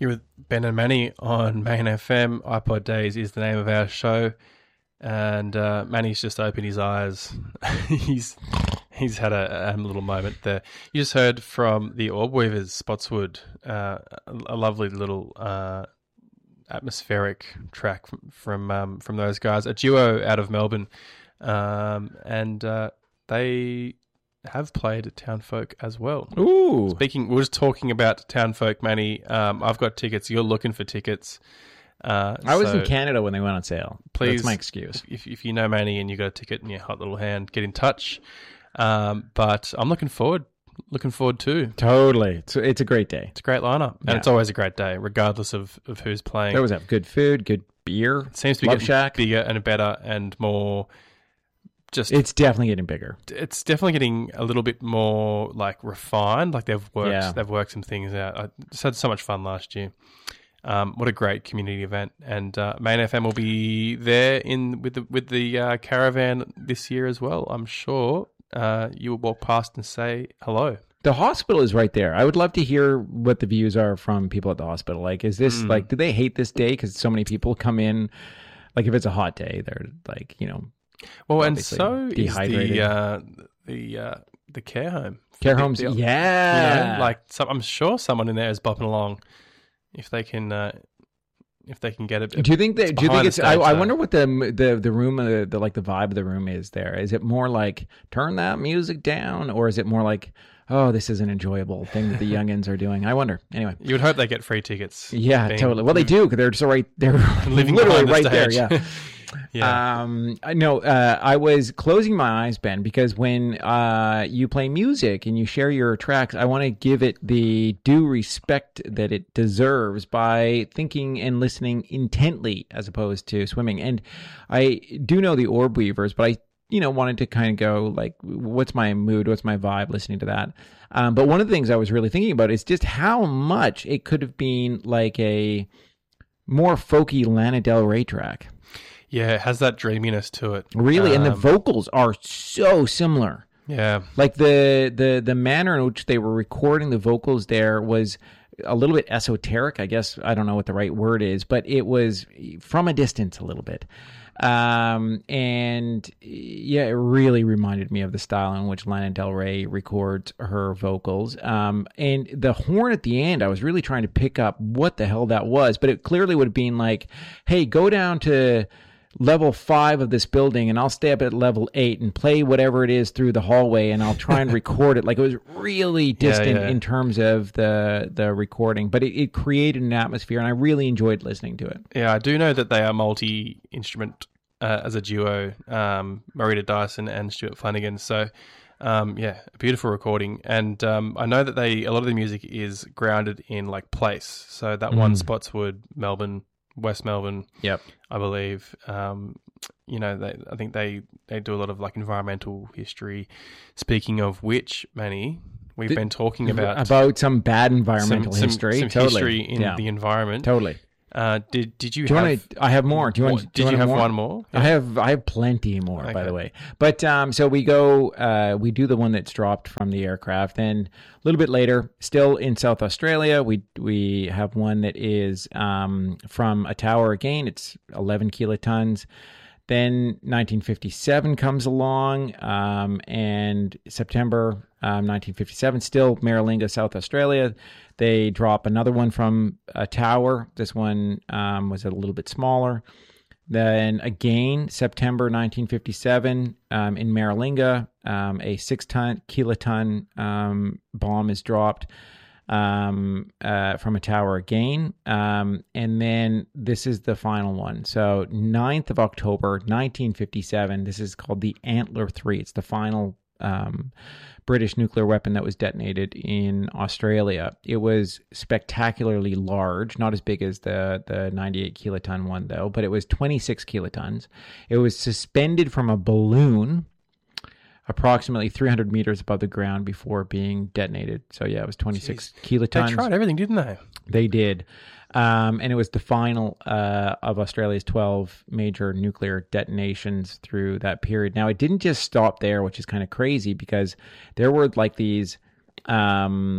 You're with Ben and Manny on Main FM. iPod Days is the name of our show. And Manny's just opened his eyes. he's had a little moment there. You just heard from the Orb Weavers, Spotswood, a lovely little atmospheric track from those guys, a duo out of Melbourne. And they have played at Townfolk as well. Ooh. We're just talking about Townfolk, Manny. I've got tickets. You're looking for tickets. I was in Canada when they went on sale. Please, that's my excuse. If you know Manny and you got a ticket in your hot little hand, get in touch. But I'm looking forward too. Totally. It's a great day. It's a great lineup. And it's always a great day, regardless of who's playing. They always have good food, good beer. It seems to be getting bigger and better and more it's definitely getting bigger. It's definitely getting a little bit more like refined. Like they've worked some things out. I just had so much fun last year. What a great community event. And Main FM will be there with the caravan this year as well. I'm sure you will walk past and say hello. The hospital is right there. I would love to hear what the views are from people at the hospital. Like, is this like, do they hate this day because so many people come like if it's a hot day, they're like, well, and so dehydrated. Is the care home. Care homes, yeah. I'm sure someone in there is bopping along if they can get it. Do you think it's? I wonder what the room, the like the vibe of the room is there. Is it more like turn that music down, or is it more like, oh, this is an enjoyable thing that the youngins are doing? I wonder. Anyway, you would hope they get free tickets. Yeah, totally. Well, they do because they're just right. They're living literally right there. Yeah. Yeah. I was closing my eyes, Ben, because when you play music and you share your tracks, I want to give it the due respect that it deserves by thinking and listening intently as opposed to swimming. And I do know the Orb Weavers, but I wanted to kind of go like, what's my mood? What's my vibe listening to that? But one of the things I was really thinking about is just how much it could have been like a more folky Lana Del Rey track. Yeah, it has that dreaminess to it. Really, and the vocals are so similar. Yeah. Like the manner in which they were recording the vocals there was a little bit esoteric, I guess. I don't know what the right word is, but it was from a distance a little bit. And yeah, it really reminded me of the style in which Lana Del Rey records her vocals. And the horn at the end, I was really trying to pick up what the hell that was, but it clearly would have been like, hey, go down to level 5 of this building and I'll stay up at level 8 and play whatever it is through the hallway and I'll try and record it. Like it was really distant in terms of the recording, but it created an atmosphere and I really enjoyed listening to it. Yeah, I do know that they are multi-instrument as a duo, Marita Dyson and Stuart Flanagan. So a beautiful recording. And I know that a lot of the music is grounded in like place. So that one, Spotswood, Melbourne, West Melbourne, yep, I believe. I think they do a lot of like environmental history. Speaking of which, Manny, we've been talking about some bad environmental history. Some history in the environment. Totally. Did you have? I have more. Did you have one more? Yeah. I have plenty more, okay, by the way. But so we go. We do the one that's dropped from the aircraft. Then a little bit later, still in South Australia, we have one that is from a tower again. It's 11 kilotons. Then 1957 comes along, and September 1957, still Maralinga, South Australia. They drop another one from a tower. This one was a little bit smaller. Then again, September 1957, in Maralinga, a 6-kiloton bomb is dropped from a tower again. And then this is the final one. So 9th of October, 1957, this is called the Antler 3. It's the final British nuclear weapon that was detonated in Australia. It was spectacularly large, not as big as the 98 kiloton one though, but it was 26 kilotons. It was suspended from a balloon approximately 300 meters above the ground before being detonated. So yeah, it was 26 kilotons. They tried everything, didn't they? They did. And it was the final of Australia's 12 major nuclear detonations through that period. Now, it didn't just stop there, which is kind of crazy because there were like these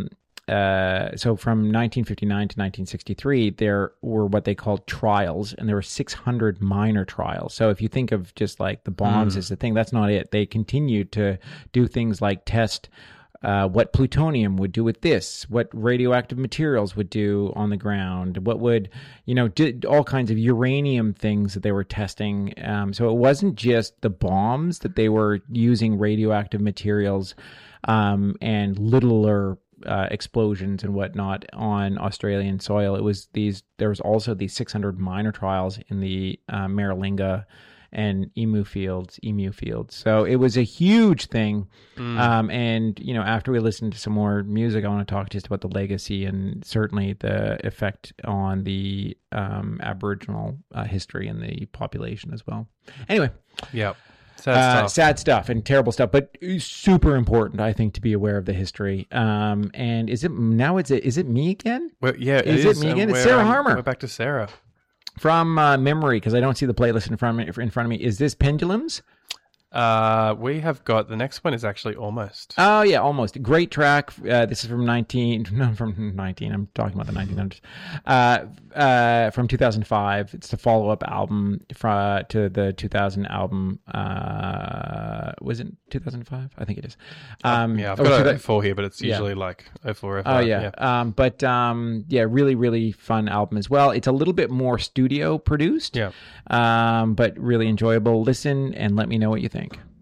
so from 1959 to 1963, there were what they called trials, and there were 600 minor trials. So if you think of just like the bombs as the thing, that's not it. They continued to do things like test what plutonium would do with this, what radioactive materials would do on the ground, what would, all kinds of uranium things that they were testing. So it wasn't just the bombs that they were using radioactive materials and littler explosions and whatnot on Australian soil. There was also these 600 minor trials in the Maralinga and emu fields. So it was a huge thing. And, after we listen to some more music, I want to talk just about the legacy and certainly the effect on the Aboriginal history and the population as well. Anyway. Yeah. Sad stuff and terrible stuff, but super important, I think, to be aware of the history. And is it me again? Well, yeah, is it me again? It's Sarah Harmer. We're back to Sarah. From memory, because I don't see the playlist in front of me. Is this Pendulums? We have got the next one is actually Almost. Oh yeah, Almost. Great track. This is from 19. I'm talking about the 1900s. From 2005. It's the follow-up album to the 2000 album. Was it 2005? I think it is. I've got a 04 here, but it's usually like 04, 05. Oh yeah. Really, really fun album as well. It's a little bit more studio produced. Yeah. But really enjoyable. Listen and let me know what you think.